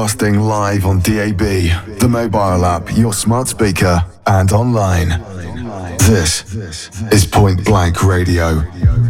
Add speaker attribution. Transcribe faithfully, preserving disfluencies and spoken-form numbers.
Speaker 1: broadcasting live on D A B, the mobile app, your smart speaker, and online. This is Point Blank Radio.